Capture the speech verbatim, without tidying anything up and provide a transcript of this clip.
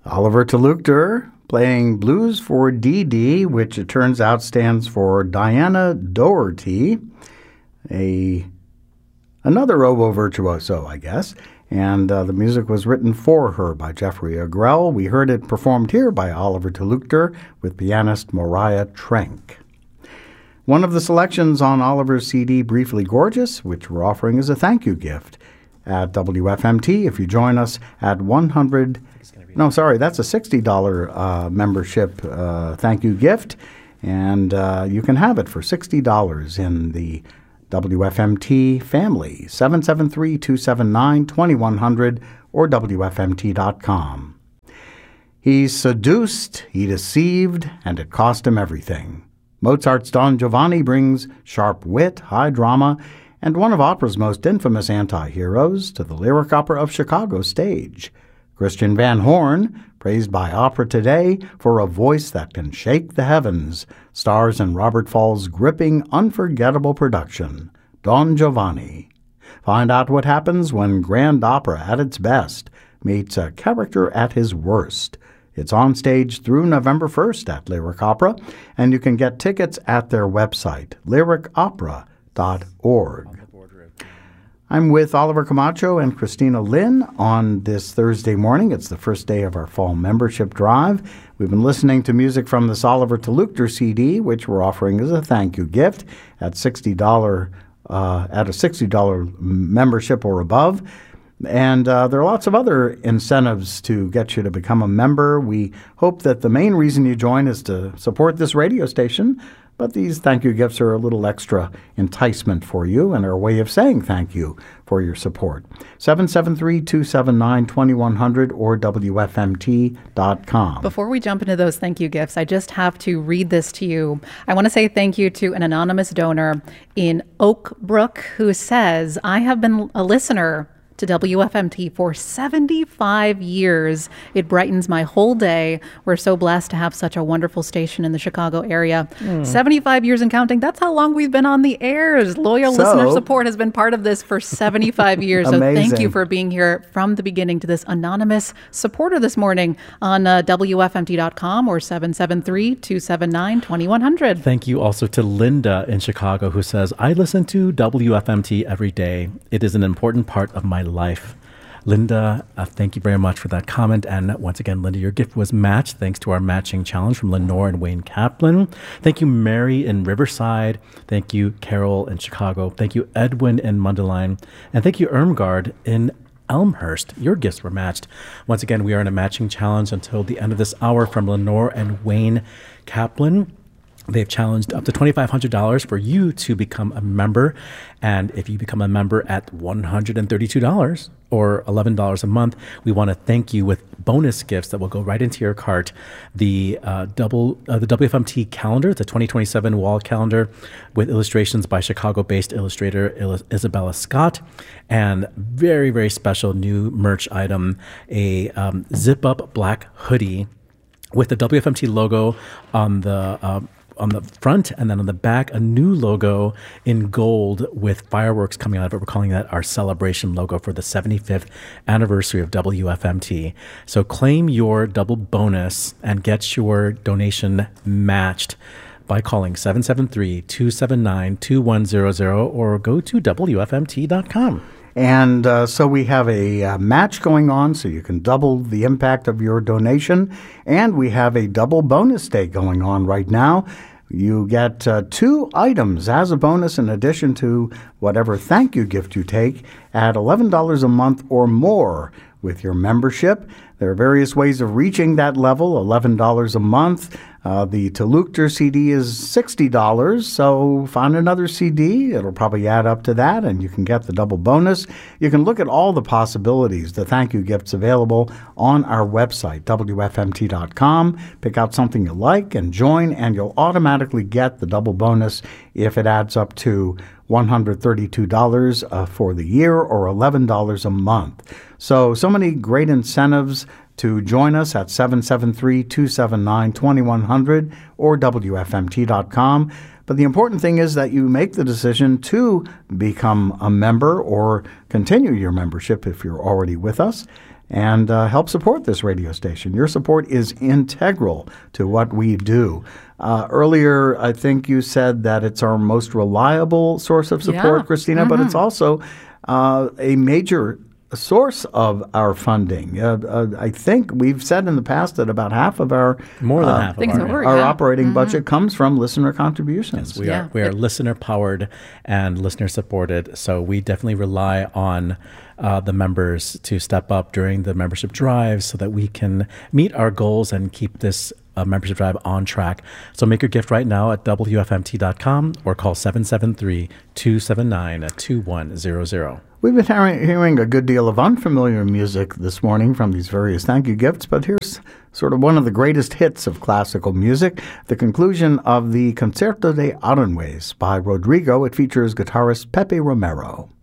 Oliver Talukder playing Blues for Dee Dee, which it turns out stands for Diana Doherty, a another oboe virtuoso, I guess. And uh, the music was written for her by Jeffrey Agrell. We heard it performed here by Oliver Talukder with pianist Mariah Trenk. One of the selections on Oliver's C D, Briefly Gorgeous, which we're offering as a thank you gift at W F M T. If you join us at one hundred, no, sorry, that's a sixty dollars uh, membership uh, thank you gift, and uh, you can have it for sixty dollars in the W F M T family, seven seven three, two seven nine, two one zero zero or W F M T dot com. He seduced, he deceived, and it cost him everything. Mozart's Don Giovanni brings sharp wit, high drama, and one of opera's most infamous anti-heroes to the Lyric Opera of Chicago stage. Christian Van Horn, praised by Opera Today for a voice that can shake the heavens, stars in Robert Fall's gripping, unforgettable production, Don Giovanni. Find out what happens when grand opera at its best meets a character at his worst. It's on stage through November first at Lyric Opera, and you can get tickets at their website, lyric opera dot org. I'm with Oliver Camacho and Christina Lynn on this Thursday morning. It's the first day of our fall membership drive. We've been listening to music from this Oliver Talukder C D, which we're offering as a thank you gift at sixty dollars uh, at a sixty dollars membership or above. And uh, there are lots of other incentives to get you to become a member. We hope that the main reason you join is to support this radio station, but these thank you gifts are a little extra enticement for you and are a way of saying thank you for your support. seven seven three, two seven nine, two one zero zero or W F M T dot com. Before we jump into those thank you gifts, I just have to read this to you. I want to say thank you to an anonymous donor in Oak Brook who says, I have been a listener to W F M T for seventy-five years. It brightens my whole day. We're so blessed to have such a wonderful station in the Chicago area. Mm. seventy-five years and counting. That's how long we've been on the airs. Loyal so, listener support has been part of this for seventy-five years. So thank you for being here from the beginning to this anonymous supporter this morning on uh, W F M T dot com or seven seven three, two seven nine, two one zero zero. Thank you also to Linda in Chicago who says, I listen to W F M T every day. It is an important part of my life. Linda, uh, thank you very much for that comment. And once again, Linda, your gift was matched thanks to our matching challenge from Lenore and Wayne Kaplan. Thank you, Mary in Riverside. Thank you, Carol in Chicago. Thank you, Edwin in Mundelein. And thank you, Irmgard in Elmhurst. Your gifts were matched. Once again, we are in a matching challenge until the end of this hour from Lenore and Wayne Kaplan. They've challenged up to twenty-five hundred dollars for you to become a member. And if you become a member at one hundred thirty-two dollars or eleven dollars a month, we want to thank you with bonus gifts that will go right into your cart. The uh, double uh, the W F M T calendar, the twenty twenty-seven wall calendar with illustrations by Chicago-based illustrator Il- Isabella Scott, and very, very special new merch item, a um, zip-up black hoodie with the W F M T logo on the uh, on the front, and then on the back, a new logo in gold with fireworks coming out of it. We're calling that our celebration logo for the seventy-fifth anniversary of W F M T. So claim your double bonus and get your donation matched by calling seven seven three, two seven nine, two one zero zero or go to W F M T dot com. And uh, so we have a uh, match going on, so you can double the impact of your donation. And we have a double bonus day going on right now. You get uh, two items as a bonus in addition to whatever thank you gift you take at eleven dollars a month or more with your membership. There are various ways of reaching that level, eleven dollars a month. Uh, the Talukder C D is sixty dollars, so find another C D. It'll probably add up to that, and you can get the double bonus. You can look at all the possibilities, the thank you gifts available on our website, W F M T dot com. Pick out something you like and join, and you'll automatically get the double bonus if it adds up to one hundred thirty-two dollars uh, for the year or eleven dollars a month. So, so many great incentives to join us at seven seven three, two seven nine, two one zero zero or W F M T dot com. But the important thing is that you make the decision to become a member or continue your membership if you're already with us. and uh, help support this radio station. Your support is integral to what we do. Uh, earlier, I think you said that it's our most reliable source of support, Yeah. Christina, Mm-hmm. but it's also uh, a major source of our funding. Uh, uh, I think we've said in the past that about half of our More than uh, half of Things our, over, our yeah. operating budget comes from listener contributions. We Yeah. are we are listener powered and listener supported. So we definitely rely on uh, the members to step up during the membership drive so that we can meet our goals and keep this uh, membership drive on track. So make your gift right now at W F M T dot com or call seven seven three, two seven nine, two one zero zero. We've been hearing, hearing a good deal of unfamiliar music this morning from these various thank you gifts, but here's sort of one of the greatest hits of classical music, the conclusion of the Concerto de Aranjuez by Rodrigo. It features guitarist Pepe Romero.